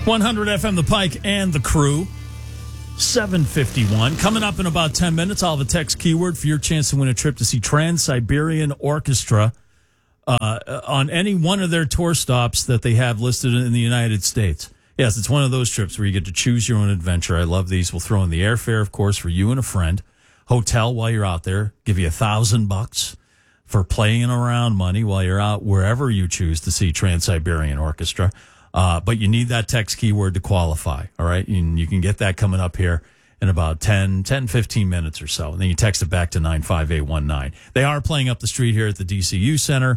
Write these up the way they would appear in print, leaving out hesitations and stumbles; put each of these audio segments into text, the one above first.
100 FM, The Pike and the Crew. 7:51. Coming up in about 10 minutes, I'll have a text keyword for your chance to win a trip to see Trans-Siberian Orchestra on any one of their tour stops that they have listed in the United States. Yes, it's one of those trips where you get to choose your own adventure. I love these. We'll throw in the airfare, of course, for you and a friend. Hotel while you're out there. Give you $1,000 for playing around money while you're out wherever you choose to see Trans-Siberian Orchestra. But you need that text keyword to qualify, all right? You can get that coming up here in about 15 minutes or so. And then you text it back to 95819. They are playing up the street here at the DCU Center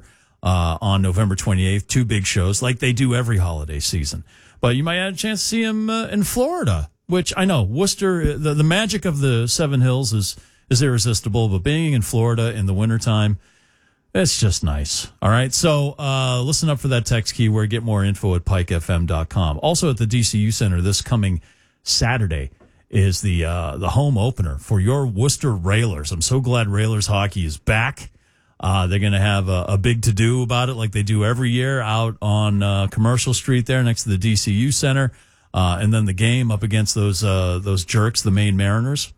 on November 28th. Two big shows like they do every holiday season. But you might have a chance to see them in Florida, which I know, Worcester, the magic of the Seven Hills is irresistible. But being in Florida in the wintertime, it's just nice. All right. So listen up for that text keyword. Get more info at pikefm.com. Also at the DCU Center this coming Saturday is the home opener for your Worcester Railers. I'm so glad Railers hockey is back. They're going to have a big to-do about it like they do every year out on Commercial Street there next to the DCU Center. And then the game up against those jerks, the Maine Mariners.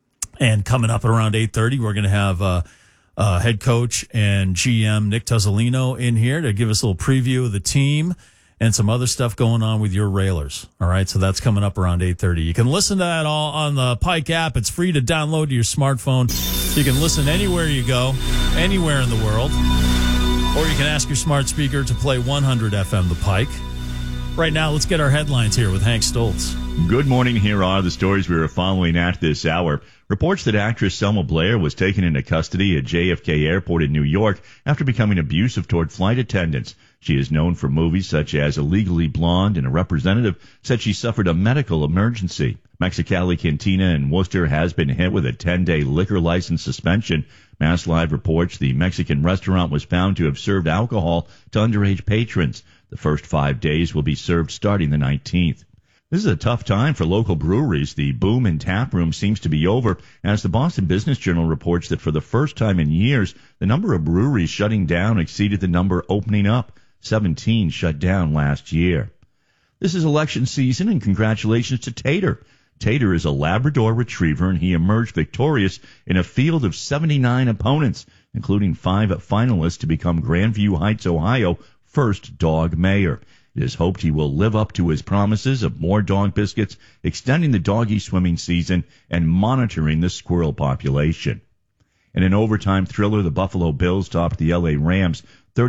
And coming up at around 8:30, we're going to have head coach and GM Nick Tuzzolino in here to give us a little preview of the team and some other stuff going on with your Railers. All right, so that's coming up around 8:30. You can listen to that all on the Pike app. It's free to download to your smartphone. You can listen anywhere you go, anywhere in the world. Or you can ask your smart speaker to play 100 FM The Pike. Right now, let's get our headlines here with Hank Stoltz. Good morning. Here are the stories we are following at this hour. Reports that actress Selma Blair was taken into custody at JFK Airport in New York after becoming abusive toward flight attendants. She is known for movies such as Illegally Blonde, and a representative said she suffered a medical emergency. Mexicali Cantina in Worcester has been hit with a 10-day liquor license suspension. Mass Live reports the Mexican restaurant was found to have served alcohol to underage patrons. The first 5 days will be served starting the 19th. This is a tough time for local breweries. The boom in tap room seems to be over, as the Boston Business Journal reports that for the first time in years, the number of breweries shutting down exceeded the number opening up. 17 shut down last year. This is election season, and congratulations to Tater. Tater is a Labrador retriever, and he emerged victorious in a field of 79 opponents, including 5 finalists to become Grandview Heights, Ohio, first dog mayor. It is hoped he will live up to his promises of more dog biscuits, extending the doggy swimming season, and monitoring the squirrel population. In an overtime thriller, the Buffalo Bills topped the LA Rams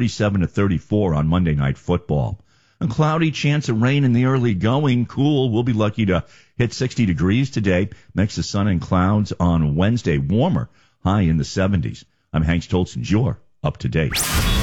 37-34 on Monday Night Football. A cloudy, chance of rain in the early going. Cool. We'll be lucky to hit 60 degrees today. Mix of sun and clouds on Wednesday. Warmer, high in the 70s. I'm Hank Stoltz, and you're up to date.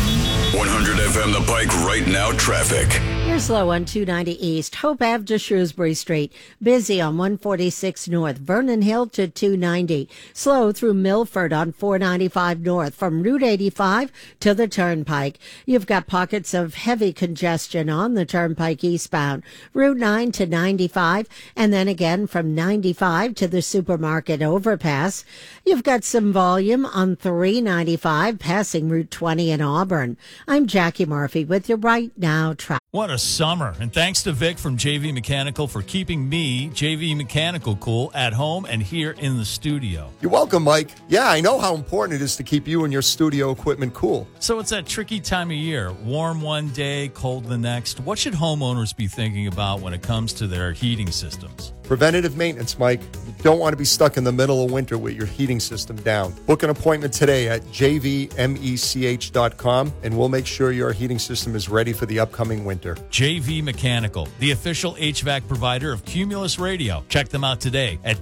100 FM The Pike right now traffic. You're slow on 290 East, Hope Ave to Shrewsbury Street. Busy on 146 North, Vernon Hill to 290. Slow through Milford on 495 North from Route 85 to the Turnpike. You've got pockets of heavy congestion on the Turnpike eastbound. Route 9 to 95, and then again from 95 to the supermarket overpass. You've got some volume on 395 passing Route 20 in Auburn. I'm Jackie Murphy with your Right Now traffic. What a summer. And thanks to Vic from JV Mechanical for keeping me, JV Mechanical, cool at home and here in the studio. You're welcome, Mike. Yeah, I know how important it is to keep you and your studio equipment cool. So it's that tricky time of year. Warm one day, cold the next. What should homeowners be thinking about when it comes to their heating systems? Preventative maintenance, Mike. You don't want to be stuck in the middle of winter with your heating system down. Book an appointment today at jvmech.com, and we'll make sure your heating system is ready for the upcoming winter. JV Mechanical, the official HVAC provider of Cumulus Radio. Check them out today at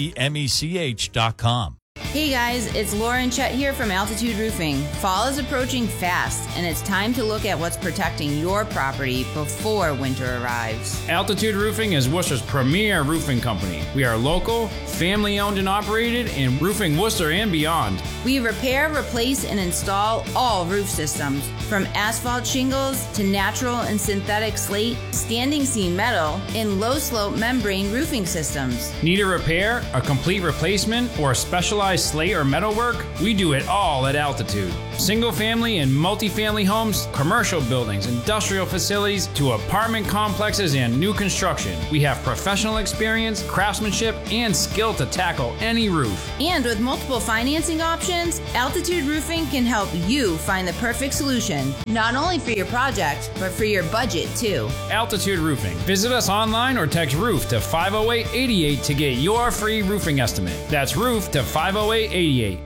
jvmech.com. Hey guys, it's Lauren Chet here from Altitude Roofing. Fall is approaching fast, and it's time to look at what's protecting your property before winter arrives. Altitude Roofing is Worcester's premier roofing company. We are local, family-owned and operated, in roofing Worcester and beyond. We repair, replace, and install all roof systems, from asphalt shingles to natural and synthetic slate, standing seam metal, and low-slope membrane roofing systems. Need a repair, a complete replacement, or a specialized specialized slate or metalwork, we do it all at Altitude. Single family and multifamily homes, commercial buildings, industrial facilities, to apartment complexes and new construction. We have professional experience, craftsmanship, and skill to tackle any roof. And with multiple financing options, Altitude Roofing can help you find the perfect solution, not only for your project, but for your budget too. Altitude Roofing. Visit us online or text ROOF to 50888 to get your free roofing estimate. That's ROOF to 50888.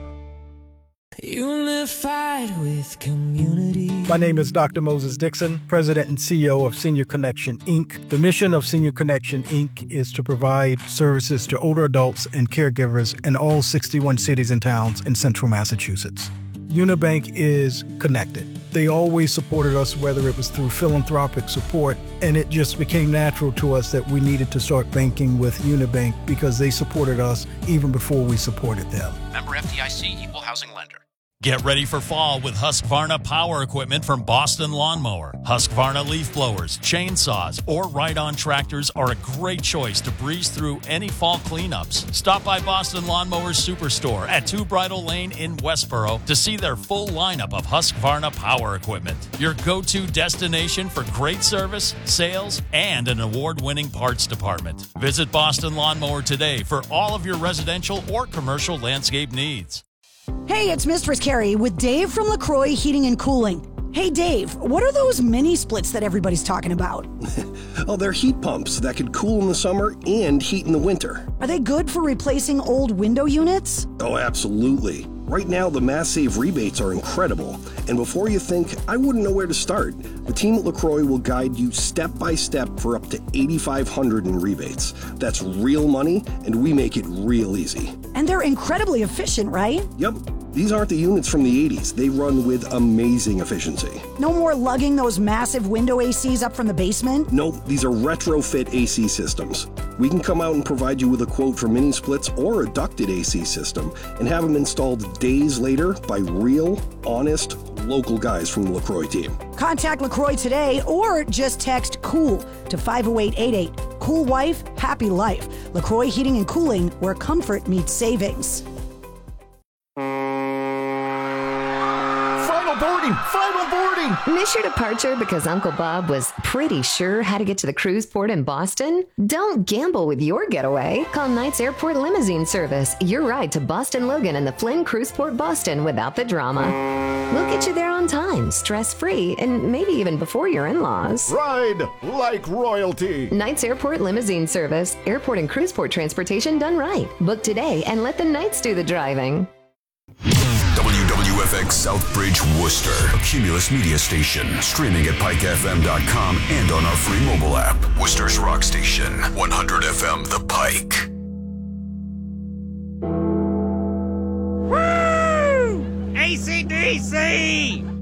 Unified with community. My name is Dr. Moses Dixon, President and CEO of Senior Connection, Inc. The mission of Senior Connection, Inc. is to provide services to older adults and caregivers in all 61 cities and towns in central Massachusetts. Unibank is connected. They always supported us, whether it was through philanthropic support, and it just became natural to us that we needed to start banking with Unibank because they supported us even before we supported them. Member FDIC, Equal Housing Lender. Get ready for fall with Husqvarna power equipment from Boston Lawnmower. Husqvarna leaf blowers, chainsaws, or ride-on tractors are a great choice to breeze through any fall cleanups. Stop by Boston Lawnmower's Superstore at 2 Bridle Lane in Westboro to see their full lineup of Husqvarna power equipment. Your go-to destination for great service, sales, and an award-winning parts department. Visit Boston Lawnmower today for all of your residential or commercial landscape needs. Hey, it's Mistress Carrie with Dave from LaCroix Heating and Cooling. Hey, Dave, what are those mini splits that everybody's talking about? Oh, they're heat pumps that could cool in the summer and heat in the winter. Are they good for replacing old window units? Oh, absolutely. Right now, the Mass Save rebates are incredible. And before you think, I wouldn't know where to start, the team at LaCroix will guide you step by step for up to $8,500 in rebates. That's real money, and we make it real easy. And they're incredibly efficient, right? Yep. These aren't the units from the 80s. They run with amazing efficiency. No more lugging those massive window ACs up from the basement? Nope, these are retrofit AC systems. We can come out and provide you with a quote for mini splits or a ducted AC system and have them installed days later by real, honest, local guys from the LaCroix team. Contact LaCroix today or just text COOL to 50888. Cool wife, happy life. LaCroix Heating and Cooling, where comfort meets savings. Final boarding! Miss your departure because Uncle Bob was pretty sure how to get to the cruise port in Boston? Don't gamble with your getaway. Call Knights Airport Limousine Service. Your ride to Boston Logan and the Flynn Cruise Port Boston without the drama. We'll get you there on time, stress-free, and maybe even before your in-laws. Ride like royalty. Knights Airport Limousine Service. Airport and cruise port transportation done right. Book today and let the Knights do the driving. WWFX Southbridge Worcester, a Cumulus media station, streaming at pikefm.com and on our free mobile app. Worcester's rock station, 100 FM The Pike. Woo! AC/DC!